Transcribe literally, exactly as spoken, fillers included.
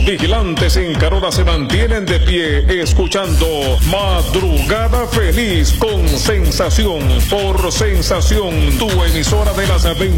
vigilantes en Carola se mantienen de pie escuchando Madrugada Feliz con Sensación por Sensación, tu emisora de las veinte.